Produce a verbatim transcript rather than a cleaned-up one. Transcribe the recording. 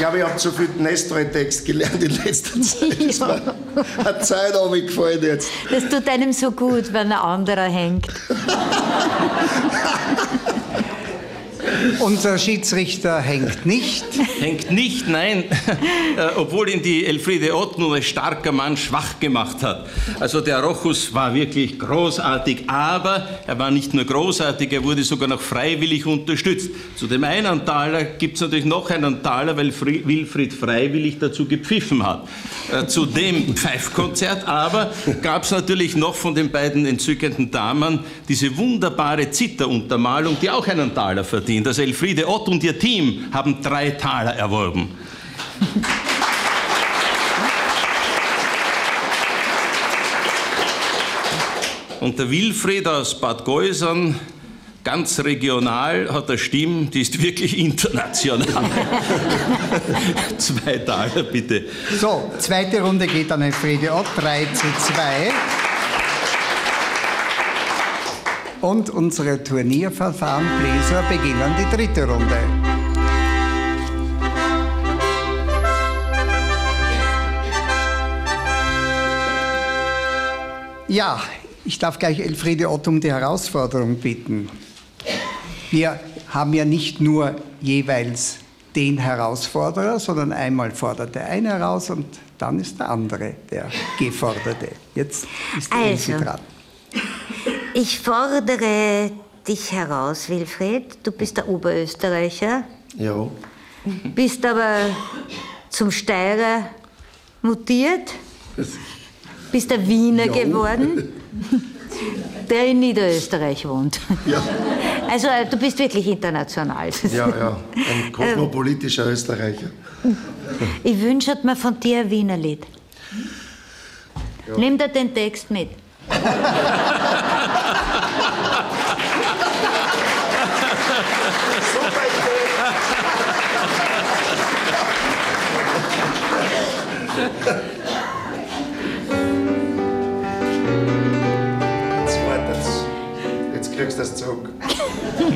glaube, ich habe zu viel Nestroy-Text gelernt in letzter Zeit. Das war eine Zeit gefallen jetzt. Das tut einem so gut, wenn ein anderer hängt. Unser Schiedsrichter hängt nicht. Hängt nicht, nein. äh, obwohl ihn die Elfriede Ott nur als starker Mann schwach gemacht hat. Also der Rochus war wirklich großartig, aber er war nicht nur großartig, er wurde sogar noch freiwillig unterstützt. Zu dem einen Taler gibt es natürlich noch einen Taler, weil Fri Wilfried freiwillig dazu gepfiffen hat. Äh, zu dem Pfeifkonzert aber gab es natürlich noch von den beiden entzückenden Damen diese wunderbare Zitteruntermalung, die auch einen Taler verdient. Also Elfriede Ott und ihr Team haben drei Taler erworben. Und der Wilfried aus Bad Geusern, ganz regional, hat eine Stimme, die ist wirklich international. Zwei Taler, bitte. So, zweite Runde geht an Elfriede Ott, drei zu zwei. Und unsere Turnierverfahren-Bläser beginnen die dritte Runde. Ja, ich darf gleich Elfriede Ott um die Herausforderung bitten. Wir haben ja nicht nur jeweils den Herausforderer, sondern einmal fordert der eine heraus und dann ist der andere der Geforderte. Jetzt ist die Elfi dran. Ich fordere dich heraus, Wilfried. Du bist der Oberösterreicher. Ja. Bist aber zum Steirer mutiert. Bist der Wiener Ja. geworden, der in Niederösterreich wohnt. Ja. Also du bist wirklich international. Ja, ja, ein kosmopolitischer Österreicher. Ich wünsche mir von dir ein Wiener Lied. Ja. Nimm dir den Text mit. Jetzt wartet's. Jetzt kriegst du das zurück.